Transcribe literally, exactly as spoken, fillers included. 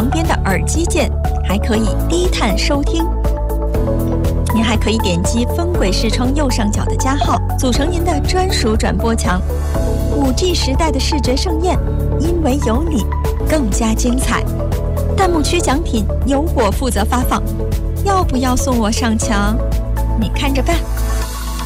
旁边的耳机键，还可以低碳收听。您还可以点击分轨视窗右上角的加号，组成您的专属转播墙。五 G 时代的视觉盛宴，因为有你，更加精彩。弹幕区奖品由我负责发放，要不要送我上墙？你看着办。